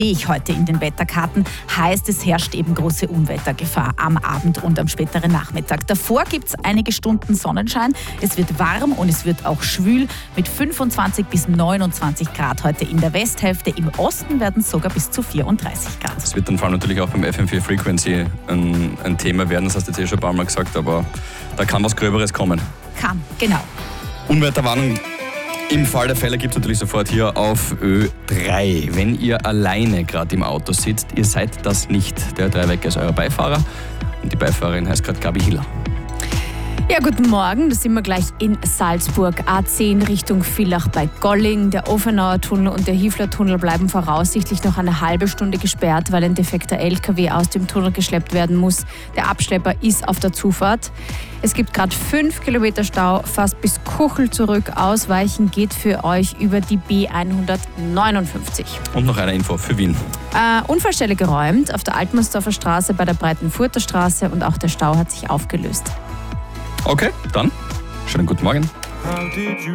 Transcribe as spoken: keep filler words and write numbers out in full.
Ich heute in den Wetterkarten, heißt es herrscht eben große Unwettergefahr am Abend und am späteren Nachmittag. Davor gibt es einige Stunden Sonnenschein, es wird warm und es wird auch schwül mit fünfundzwanzig bis neunundzwanzig Grad heute in der Westhälfte. Im Osten werden es sogar bis zu vierunddreißig Grad. Das wird dann vor allem natürlich auch beim F M vier Frequency ein, ein Thema werden, das hast du jetzt eh schon ein paar Mal gesagt, aber da kann was Gröberes kommen. Kann, genau. Unwetterwarnung im Fall der Fälle gibt es natürlich sofort hier auf Ö drei. Wenn ihr alleine gerade im Auto sitzt, ihr seid das nicht. Der Ö drei-Wecker ist euer Beifahrer und die Beifahrerin heißt gerade Gabi Hiller. Ja, guten Morgen, da sind wir gleich in Salzburg. A zehn Richtung Villach bei Golling. Der Offenauer Tunnel und der Hiefler Tunnel bleiben voraussichtlich noch eine halbe Stunde gesperrt, weil ein defekter L K W aus dem Tunnel geschleppt werden muss. Der Abschlepper ist auf der Zufahrt. Es gibt gerade fünf Kilometer Stau, fast bis Kuchel zurück. Ausweichen geht für euch über die B hundertneunundfünfzig. Und noch eine Info für Wien. Äh, Unfallstelle geräumt auf der Altmannsdorfer Straße bei der Breitenfurter Straße und auch der Stau hat sich aufgelöst. Okay, dann schönen guten Morgen.